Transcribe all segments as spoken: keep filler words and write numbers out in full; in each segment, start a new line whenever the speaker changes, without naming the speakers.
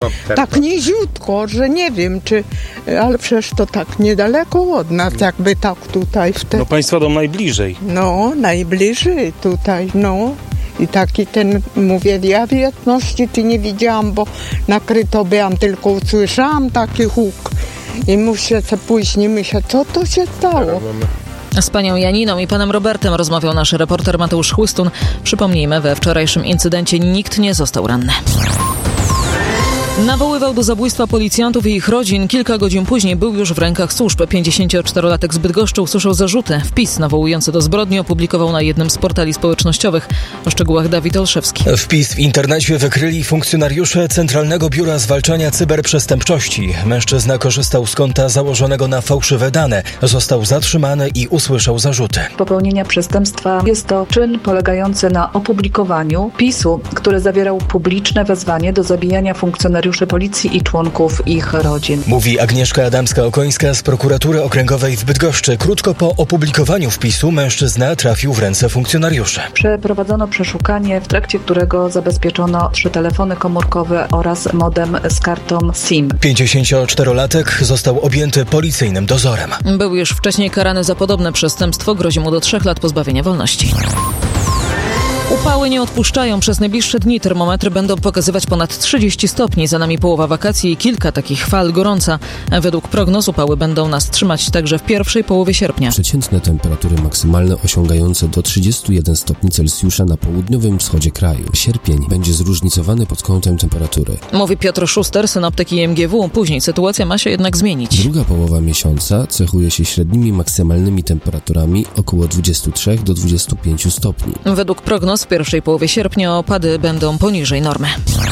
tak niziutko, że nie wiem, czy, ale przecież to tak niedaleko od nas, jakby tak tutaj w te...
No państwa dom najbliżej.
No, najbliżej tutaj, no. I taki ten, mówię, ja wietności ty nie widziałam, bo nakryto byłam, tylko usłyszałam taki huk. I muszę sobie później myśleć, co to się stało.
Z panią Janiną i panem Robertem rozmawiał nasz reporter Mateusz Chłystun. Przypomnijmy, we wczorajszym incydencie nikt nie został ranny. Nawoływał do zabójstwa policjantów i ich rodzin. Kilka godzin później był już w rękach służb. pięćdziesięcioczterolatek z Bydgoszczy usłyszał zarzuty. Wpis nawołujący do zbrodni opublikował na jednym z portali społecznościowych. O szczegółach Dawid Olszewski.
Wpis w internecie wykryli funkcjonariusze Centralnego Biura Zwalczania Cyberprzestępczości. Mężczyzna korzystał z konta założonego na fałszywe dane. Został zatrzymany i usłyszał zarzuty.
Popełnienia przestępstwa jest to czyn polegający na opublikowaniu wpisu, który zawierał publiczne wezwanie do zabijania funkcjonariuszy policji i członków ich rodzin.
Mówi Agnieszka Adamska-Okońska z Prokuratury Okręgowej w Bydgoszczy. Krótko po opublikowaniu wpisu mężczyzna trafił w ręce funkcjonariuszy.
Przeprowadzono przeszukanie, w trakcie którego zabezpieczono trzy telefony komórkowe oraz modem z kartą SIM.
pięćdziesięcioczterolatek został objęty policyjnym dozorem.
Był już wcześniej karany za podobne przestępstwo. Grozi mu do trzech lat pozbawienia wolności. Upały nie odpuszczają. Przez najbliższe dni termometry będą pokazywać ponad trzydzieści stopni. Za nami połowa wakacji i kilka takich fal gorąca. Według prognoz upały będą nas trzymać także w pierwszej połowie sierpnia.
Przeciętne temperatury maksymalne osiągające do trzydziestu jeden stopni Celsjusza na południowym wschodzie kraju. Sierpień będzie zróżnicowany pod kątem temperatury.
Mówi Piotr Szuster, synoptyk I M G W. Później sytuacja ma się jednak zmienić.
Druga połowa miesiąca cechuje się średnimi maksymalnymi temperaturami około dwudziestu trzech do dwudziestu pięciu stopni.
Według prognoz w pierwszej połowie sierpnia opady będą poniżej normy.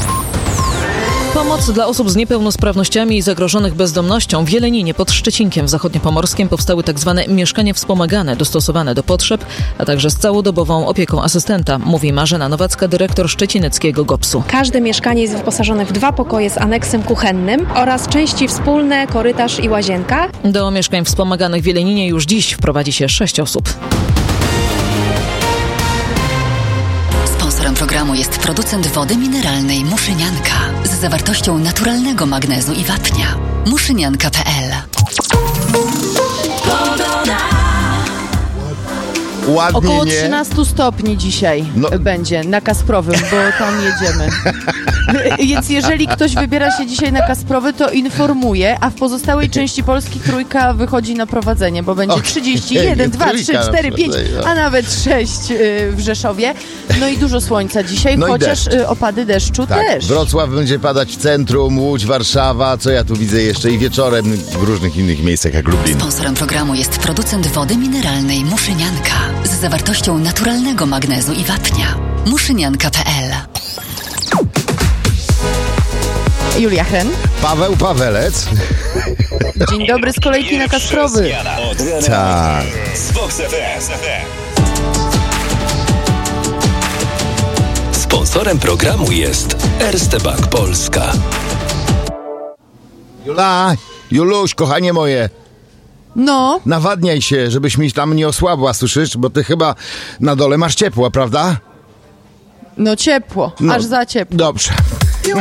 Pomoc dla osób z niepełnosprawnościami i zagrożonych bezdomnością. W Jeleninie pod Szczecinkiem w Zachodniopomorskiem powstały tak zwane mieszkania wspomagane, dostosowane do potrzeb, a także z całodobową opieką asystenta, mówi Marzena Nowacka, dyrektor szczecineckiego gopsu.
Każde mieszkanie jest wyposażone w dwa pokoje z aneksem kuchennym oraz części wspólne, korytarz i łazienka.
Do mieszkań wspomaganych w Jeleninie już dziś wprowadzi się sześć osób.
Sponsorem programu jest producent wody mineralnej Muszynianka z zawartością naturalnego magnezu i wapnia. muszynianka kropka p l.
Ładnie,
Około
nie?
trzynaście stopni dzisiaj no. będzie na Kasprowym, bo tam jedziemy. Więc jeżeli ktoś wybiera się dzisiaj na Kasprowy, to informuje, a w pozostałej części Polski trójka wychodzi na prowadzenie, bo będzie okay. trzydzieści jeden, dwa, trzy, cztery, pięć, a nawet sześć w Rzeszowie. No i dużo słońca dzisiaj, no chociaż opady deszczu
tak.
też.
Wrocław będzie padać w centrum, Łódź, Warszawa, co ja tu widzę jeszcze i wieczorem w różnych innych miejscach jak Lublin.
Sponsorem programu jest producent wody mineralnej Muszynianka z zawartością naturalnego magnezu i wapnia. muszynianka kropka p l.
Julia Hen.
Paweł Pawelec.
Dzień dobry z kolejki na Kasprowy.
Tak.
Sponsorem programu jest Erste Bank Polska.
Jula, Juluś, kochanie moje.
No.
Nawadniaj się, żebyś mi tam nie osłabła, słyszysz? Bo ty chyba na dole masz ciepło, prawda?
No ciepło,
no,
aż za ciepło.
Dobrze.